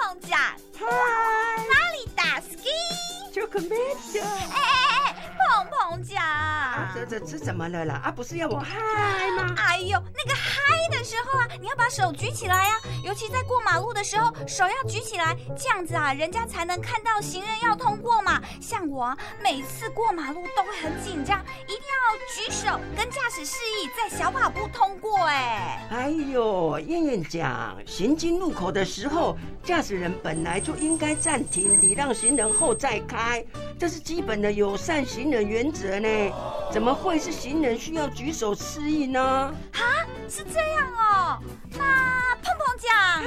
碰奖， 嗨， 哪里打 ski？ 就可没的。 碰碰奖。 这怎么了啦？啊，不是要我嗨吗？ 哎呦，那个嗨的时候啊，你要把手举起来啊，尤其在过马路的时候，手要举起来，这样子啊，人家才能看到行人要通过嘛。像我啊，每次过马路都会很紧张，一定要举手跟驾驶示意，在小跑步通过。 哎呦，燕燕讲，行经路口的时候，驾驶人本来就应该暂停，礼让行人后再开，这是基本的友善行人原则呢。怎么会是行人需要举手示意呢？ 是这样哦，那碰碰奖